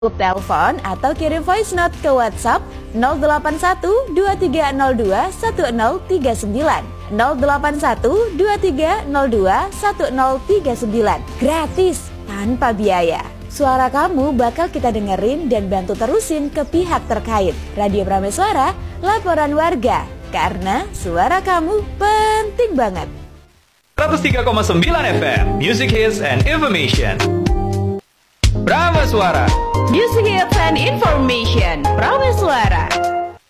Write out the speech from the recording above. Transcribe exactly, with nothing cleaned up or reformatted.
telepon atau kirim voice note ke WhatsApp nol delapan satu dua tiga nol dua satu nol tiga sembilan nol delapan satu dua tiga nol dua satu nol tiga sembilan. Gratis, tanpa biaya. Suara kamu bakal kita dengerin dan bantu terusin ke pihak terkait. Radio Prameswara, laporan warga. Karena suara kamu penting banget. seratus tiga koma sembilan F M, Music Hits and Information. Prameswara, Music Hits and Information, Prameswara.